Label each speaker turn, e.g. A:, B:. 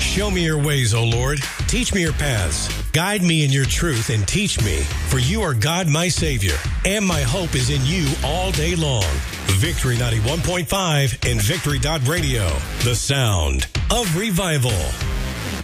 A: Show me your ways, O Lord. Teach me your paths. Guide me in your truth and teach me. For you are God, my Savior, and my hope is in you all day long. Victory 91.5 and Victory.radio. The sound of revival.